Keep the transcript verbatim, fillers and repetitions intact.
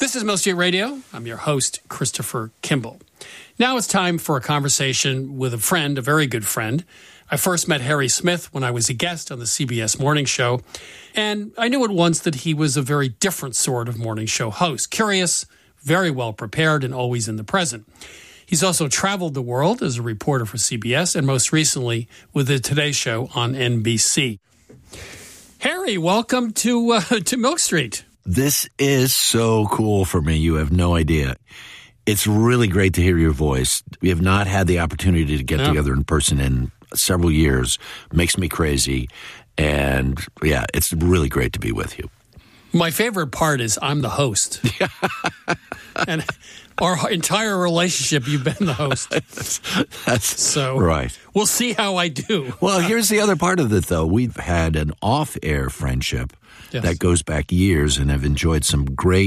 This is Milk Street Radio. I'm your host, Christopher Kimball. Now it's time for a conversation with a friend, a very good friend. I first met Harry Smith when I was a guest on the C B S Morning Show, and I knew at once that he was a very different sort of morning show host, curious, very well prepared, and always in the present. He's also traveled the world as a reporter for C B S, and most recently with the Today Show on N B C. Harry, welcome to uh, to Milk Street. This is so cool for me. You have no idea. It's really great to hear your voice. We have not had the opportunity to get No. together in person in several years. Makes me crazy. And yeah, it's really great to be with you. My favorite part is I'm the host. And our entire relationship, you've been the host. That's So right. We'll see how I do. Well, here's the other part of it, though. We've had an off-air friendship Yes. that goes back years and have enjoyed some great